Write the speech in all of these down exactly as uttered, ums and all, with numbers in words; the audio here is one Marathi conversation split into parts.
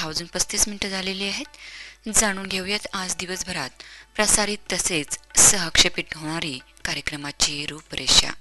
वाजून पस्तीस मिनिटं झालेली आहेत. जाणून घेऊयात आज दिवसभरात प्रसारित तसेच सहक्षेपित होणारी कार्यक्रमाची रूपरेषा.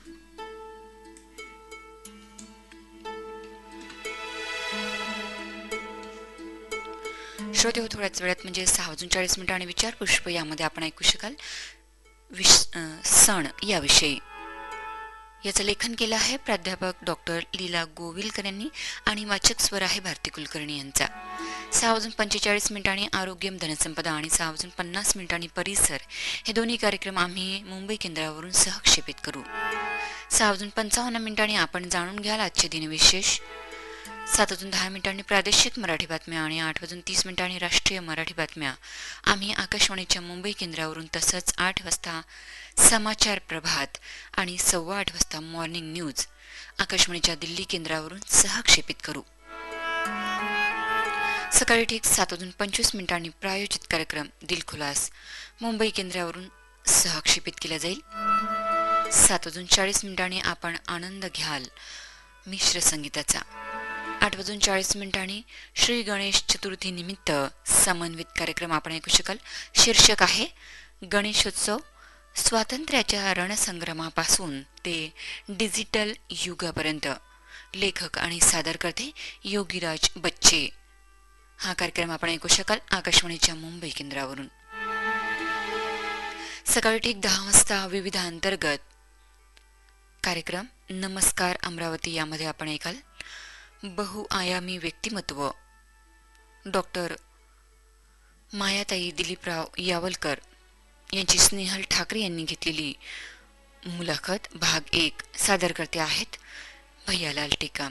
श्रोते हो, थोड्याच वेळात म्हणजे सहा वाजून चाळीस मिनिटं आणि विचार पुष्प यामध्ये आपण ऐकू शकाल विश सण याविषयी. याचं लेखन केलं आहे प्राध्यापक डॉक्टर लीला गोविलकर यांनी आणि वाचक स्वर आहे भारती कुलकर्णी यांचा. सहा वाजून पंचेचाळीस मिनिटांनी आरोग्यम धनसंपदा आणि सहा वाजून पन्नास मिनिटांनी परिसर हे दोन्ही कार्यक्रम आम्ही मुंबई केंद्रावरून सहक्षेपित करू. सहा वाजून पंचावन्न मिनिटांनी आपण जाणून घ्याल आजचे दिनविशेष. सात वाजून दहा मिनिटांनी प्रादेशिक मराठी बातम्या आणि आठ वाजून तीस मिनिटांनी राष्ट्रीय मराठी बातम्या आम्ही आकाशवाणीच्या मुंबई केंद्रावरून, तसंच आठ वाजता समाचार प्रभात आणि सव्वा आठ वाजता मॉर्निंग न्यूज आकाशवाणीच्या दिल्ली केंद्रावरून सहक्षेपित करू. सकाळी ठीक सात वाजून पंचवीस मिनिटांनी प्रायोजित कार्यक्रम दिलखुलास मुंबई केंद्रावरून सहक्षेपित केला जाईल. सात वाजून चाळीस मिनिटांनी आपण आनंद घ्याल मिश्र संगीताचा. आठ वाजून चाळीस मिनिटांनी श्री गणेश चतुर्थी निमित्त समन्वित कार्यक्रम आपण ऐकू शकाल. शीर्षक आहे गणेशोत्सव, स्वातंत्र्याच्या रणसंग्रामापासून ते डिजिटल युगापर्यंत. लेखक आणि सादरकर्ते योगीराज बच्चे. हा कार्यक्रम आपण ऐकू शकाल आकाशवाणीच्या मुंबई केंद्रावरून. सकाळी ठीक दहा वाजता विविध अंतर्गत कार्यक्रम नमस्कार अमरावती यामध्ये आपण ऐकाल बहुआयामी व्यक्तिमत्व, डॉक्टर मायाताई दिलीपराव यावलकर यांची स्नेहल ठाकरे यांनी घेतलेली मुलाखत भाग एक. सादरकर्ते आहेत भैयालाल टेकाम.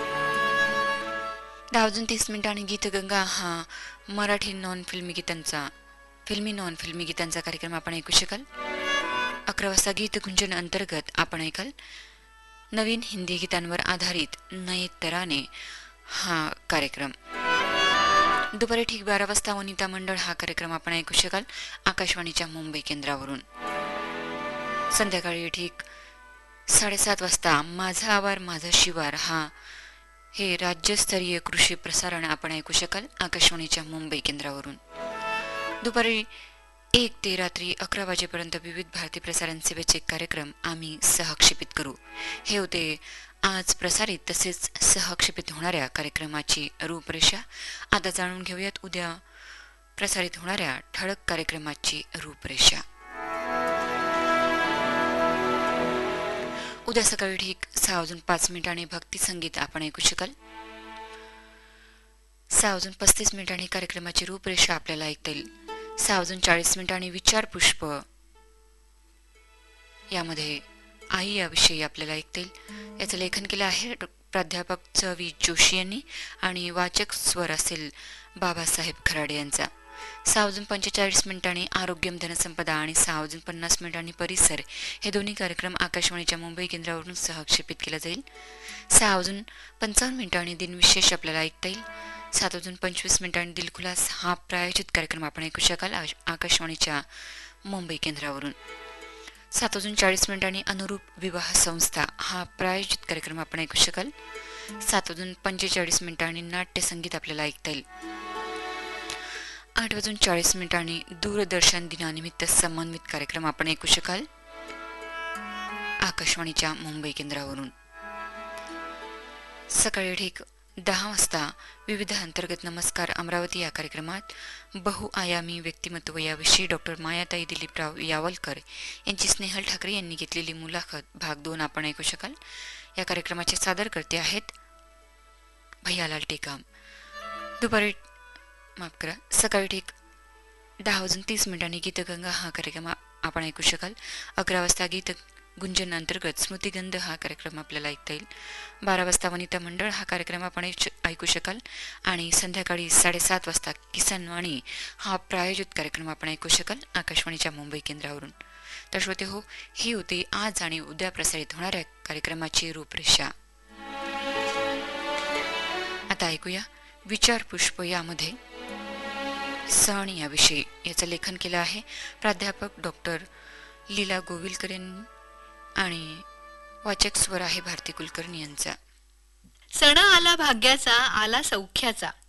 दहा वाजून तीस मिनिटांनी गीतगंगा हा मराठी नॉन फिल्मी गीतांचा फिल्मी नॉन फिल्मी गीतांचा कार्यक्रम आपण ऐकू शकाल. अकरा वाजता गीतगुंजन अंतर्गत आपण ऐकाल नवीन हिंदी गीतांवर आधारित नये तराने हा कार्यक्रम. दुपारी ठीक बारा वाजता वनिता मंडळ हा कार्यक्रम आपण ऐकू शकाल आकाशवाणीच्या मुंबई केंद्रावरून. संध्याकाळी ठीक साडेसात वाजता माझा आवार माझा शिवार हा हे राज्यस्तरीय कृषी प्रसारण आपण ऐकू शकाल आकाशवाणीच्या मुंबई केंद्रावरून. दुपारी एक ते रात्री अकरा वाजेपर्यंत विविध भारती प्रसारण सेवेचे कार्यक्रम आम्ही सहक्षेपित करू. हे होते आज प्रसारित तसेच सहक्षेपित होणाऱ्या कार्यक्रमाची रूपरेषा. आता जाणून घेऊयात उद्या प्रसारित होणाऱ्या ठळक कार्यक्रमाची रूपरेषा. उद्या सकाळी ठीक सहा वाजून पाच मिनिटांनी भक्ती संगीत आपण ऐकू शकाल. सहा वाजून पस्तीस मिनिटांनी कार्यक्रमाची रूपरेषा आपल्याला ऐकता येईल. सहा वाजून चाळीस मिनिटांनी विचार पुष्प यामध्ये आई याविषयी आपल्याला ऐकता येईल. याचं लेखन केलं आहे प्राध्यापक च वी जोशी यांनी आणि वाचक स्वर असेल बाबासाहेब खराडे यांचा. सहा वाजून पंचेचाळीस मिनिटांनी आरोग्यम धनसंपदा आणि सहा वाजून पन्नास मिनिटांनी परिसर हे दोन्ही कार्यक्रम आकाशवाणीच्या मुंबई केंद्रावरून सहक्षेपित केला जाईल. सहा वाजून पंचावन्न मिनिटांनी दिनविशेष आपल्याला ऐकता येईल. सात वाजून पंचवीस मिनिटांनी दिलखुलास हा प्रायोजित कार्यक्रम आपण ऐकू शकाल आकाशवाणीच्या मुंबई केंद्रावरून. सात वाजून चाळीस मिनिटांनी अनुरूप विवाह संस्था हा प्रायोजित कार्यक्रम आपण ऐकू शकाल. सात वाजून पंचेचाळीस मिनिटांनी नाट्य संगीत आपल्याला ऐकता येईल. आठ वाजून चाळीस मिनिटांनी दूरदर्शन दिनानिमित्त समन्वित कार्यक्रम आपण ऐकू शकाल आकाशवाणीच्या मुंबई केंद्रावरून. सकाळी ठीक दहा वाजता विविध अंतर्गत नमस्कार अमरावती या कार्यक्रमात बहुआयामी व्यक्तिमत्व याविषयी डॉक्टर मायाताई दिलीपराव यावलकर यांची स्नेहल ठाकरे यांनी घेतलेली मुलाखत भाग दोन आपण ऐकू शकाल. या कार्यक्रमाचे सादरकर्ते आहेत भैयालाल टेकाम. दुपारी माफ करा सकाळी ठीक दहा वाजून तीस मिनिटांनी गीतगंगा हा कार्यक्रम आपण ऐकू शकाल. अकरा वाजता गीत गुंजन अंतर्गत स्मृतिगंध हा कार्यक्रम आपल्याला ऐकता येईल. बारा वाजता वनिता मंडळ हा कार्यक्रम आपण ऐकू शकाल आणि संध्याकाळी साडेसात वाजता किसान वाणी हा प्रायोजित कार्यक्रम आपण ऐकू शकाल आकाशवाणीच्या मुंबई केंद्रावरून. तर श्रोते हो, ही होती आज आणि उद्या प्रसारित होणाऱ्या कार्यक्रमाची रूपरेषा. आता ऐकूया विचार पुष्प यामध्ये सण याविषयी. याचं लेखन केलं आहे प्राध्यापक डॉक्टर लीला गोविलकर यांनी आणि वाचक स्वर आहे भारती कुलकर्णी यांचा. सण आला भाग्याचा, आला सौख्याचा,